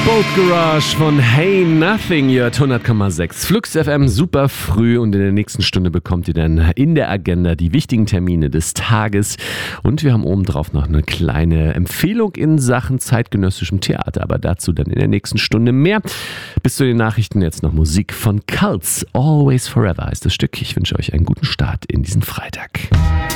Boat Garage von Hey Nothing, ihr hört 100,6 Flux FM super früh und in der nächsten Stunde bekommt ihr dann in der Agenda die wichtigen Termine des Tages und wir haben obendrauf noch eine kleine Empfehlung in Sachen zeitgenössischem Theater, aber dazu dann in der nächsten Stunde mehr. Bis zu den Nachrichten jetzt noch Musik von Cults, Always Forever heißt das Stück. Ich wünsche euch einen guten Start in diesen Freitag.